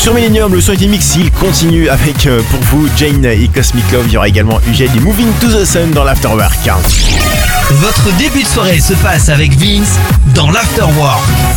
Sur Millennium, le son était mixé, il continue avec pour vous Jane et Cosmic Love. Il y aura également UGL et Moving to the Sun dans l'Afterwork. Votre début de soirée se passe avec Vince dans l'Afterwork.